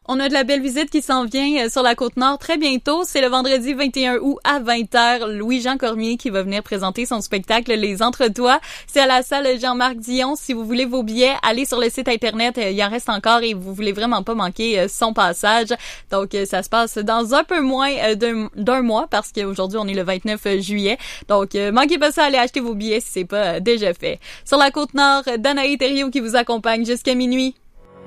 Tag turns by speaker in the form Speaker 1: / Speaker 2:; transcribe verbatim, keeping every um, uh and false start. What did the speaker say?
Speaker 1: On a de la belle visite qui s'en vient sur la Côte-Nord très bientôt. C'est le vendredi vingt et un août à vingt heures. Louis-Jean Cormier qui va venir présenter son spectacle Les Entretois. C'est à la salle Jean-Marc Dion. Si vous voulez vos billets, allez sur le site internet. Il en reste encore et vous voulez vraiment pas manquer son passage. Donc, ça se passe dans un peu moins d'un, d'un mois parce qu'aujourd'hui, on est le vingt-neuf juillet. Donc, manquez pas ça, allez acheter vos billets si c'est pas déjà fait. Sur la Côte-Nord, Danae Thériault qui vous accompagne jusqu'à minuit.